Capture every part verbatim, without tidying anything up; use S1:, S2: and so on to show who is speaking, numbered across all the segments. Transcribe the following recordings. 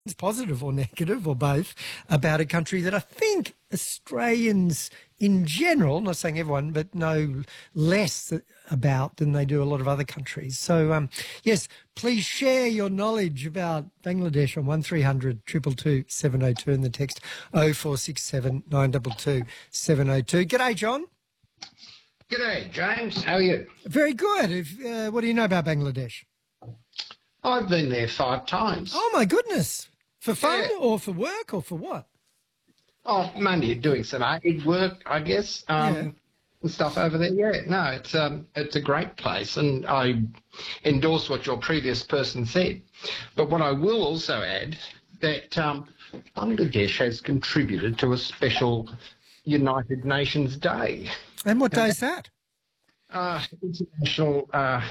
S1: positive or negative or both, about a country that I think Australians in general, not saying everyone, but know less about than they do a lot of other countries. So, um, yes, please share your knowledge about Bangladesh on one three hundred two two two seven oh two and the text oh four six seven nine two two seven oh two. G'day, John.
S2: G'day, James. How are you?
S1: Very good. If, uh, what do you know about Bangladesh?
S2: I've been there five times.
S1: Oh, my goodness. For fun
S2: Yeah.
S1: or for work or for what?
S2: Oh, mainly doing some aid work, I guess, um,
S1: Yeah.
S2: and stuff over there. Yeah, no, it's um, it's a great place, and I endorse what your previous person said. But what I will also add that um, Bangladesh has contributed to a special United Nations Day,
S1: And what day is that?
S2: uh, International uh,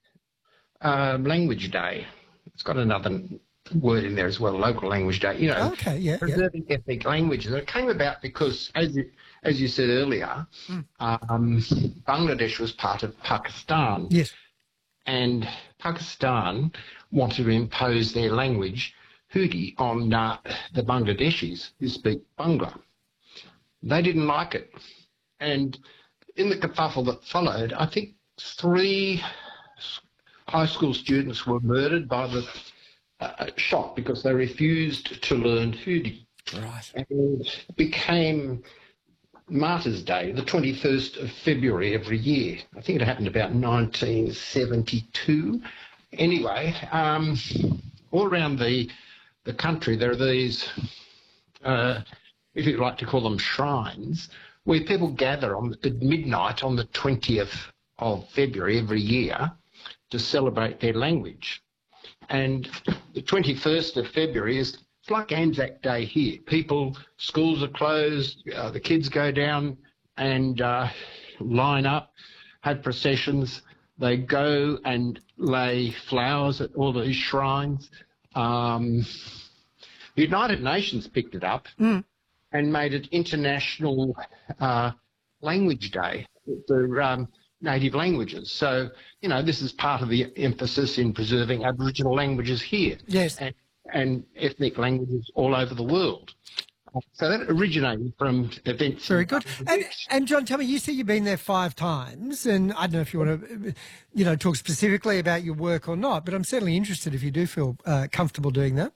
S2: uh, Language Day. It's got another word in there as well, local language day. You know,
S1: Okay, yeah, yeah.
S2: preserving ethnic languages. And it came about because, as you, as you said earlier,
S1: Mm.
S2: um, Bangladesh was part of Pakistan,
S1: Yes.
S2: and Pakistan wanted to impose their language, Hudi, on uh, the Bangladeshis who speak Bangla. They didn't like it, and in the kerfuffle that followed, I think three high school students were murdered by the uh, shot because they refused to learn Hudi.
S1: Right.
S2: And it became Martyrs' Day, the twenty-first of February every year. I think it happened about nineteen seventy-two. Anyway, um, all around the the country there are these, uh, if you like to call them shrines, where people gather on at midnight on the twentieth of February every year to celebrate their language. And the twenty-first of February is it's like Anzac Day here. People, schools are closed, uh, the kids go down and uh, line up, have processions. They go and lay flowers at all these shrines. Um, the United Nations picked it up
S1: Mm.
S2: and made it International uh, Language Day for um, native languages. So, you know, this is part of the emphasis in preserving Aboriginal languages here.
S1: Yes.
S2: And, and ethnic languages all over the world. So that originated from events.
S1: Very
S2: in
S1: good. And,
S2: Bangladesh.
S1: and John, tell me, you say you've been there five times, and I don't know if you want to, you know, talk specifically about your work or not, but I'm certainly interested if you do feel uh, comfortable doing that.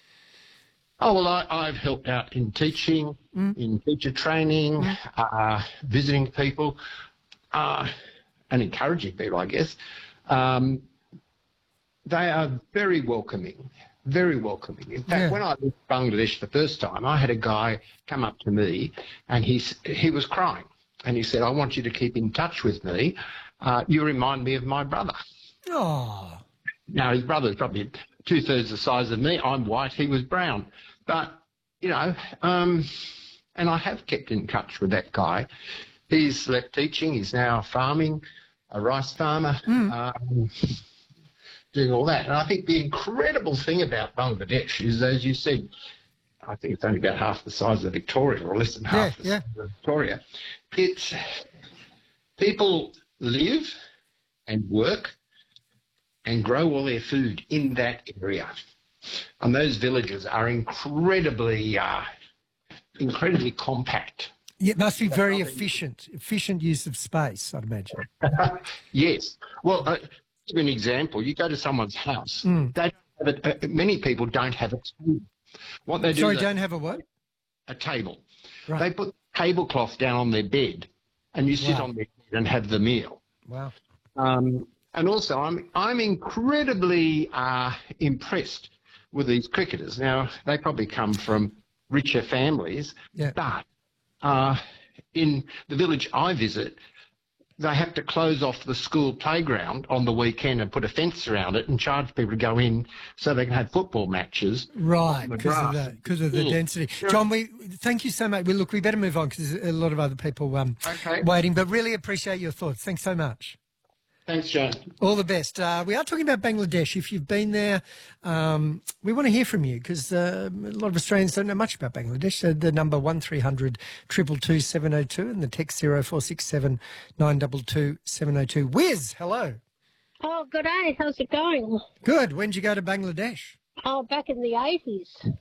S2: Oh, well, I, I've helped out in teaching,
S1: Mm.
S2: in teacher training,
S1: Mm.
S2: uh, visiting people, uh, and encouraging people, I guess. Um, they are very welcoming, very welcoming. In fact,
S1: Yeah.
S2: when I left Bangladesh the first time, I had a guy come up to me and he's, he was crying. And he said, I want you to keep in touch with me. Uh, you remind me of my brother.
S1: Oh,
S2: Now, his brother's probably two-thirds the size of me. I'm white, he was brown. But, you know, um, and I have kept in touch with that guy. He's left teaching. He's now farming, a rice farmer,
S1: Mm.
S2: um, doing all that. And I think the incredible thing about Bangladesh is, as you said, I think it's only about half the size of Victoria, or less than half
S1: Yeah,
S2: the
S1: yeah.
S2: size of Victoria. It's people live and work and grow all their food in that area. And those villages are incredibly, uh, incredibly compact.
S1: it must be very efficient, efficient use of space, I'd imagine.
S2: Yes. Well, uh, to give you an example, you go to someone's house.
S1: Mm.
S2: They don't have a, uh, many people don't have a table. What they do
S1: Sorry,
S2: is
S1: don't have a what?
S2: a table.
S1: Right.
S2: They put tablecloth down on their bed, and you sit
S1: Wow.
S2: on their bed and have the meal.
S1: Wow.
S2: Um, and also, I'm I'm incredibly uh, impressed with these cricketers. Now, they probably come from richer families,
S1: Yeah.
S2: but uh, in the village I visit, they have to close off the school playground on the weekend and put a fence around it and charge people to go in so they can have football matches.
S1: Right,
S2: the
S1: because of
S2: grass.
S1: the because of the
S2: Mm.
S1: density.
S2: Yeah.
S1: John, we thank you so much. We look, we better move on because there's a lot of other people um,
S2: Okay.
S1: waiting. But really appreciate your thoughts. Thanks so much.
S2: Thanks, John.
S1: All the best. Uh, we are talking about Bangladesh. If you've been there, um, we want to hear from you because uh, a lot of Australians don't know much about Bangladesh. So the number one three hundred two two two seven oh two and the text zero four six seven nine two two seven oh two. Wiz, hello.
S3: Oh, good day. How's it going?
S1: Good. When did you go to Bangladesh?
S3: Oh, back in the eighties.